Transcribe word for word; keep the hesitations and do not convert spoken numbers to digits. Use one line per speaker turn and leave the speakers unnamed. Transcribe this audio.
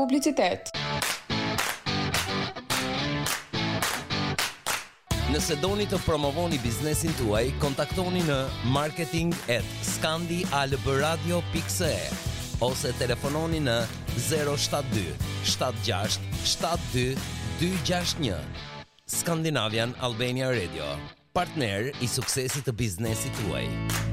publicitet.
Nëse doni të promovoni biznesin tuaj, kontaktoni në marketing at scandialbradio dot c e ose telefononi në zero shtat dy shtat gjasht shtat dy dy gjasht një. Scandinavian Albania Radio, partner i suksesit të biznesit tuaj.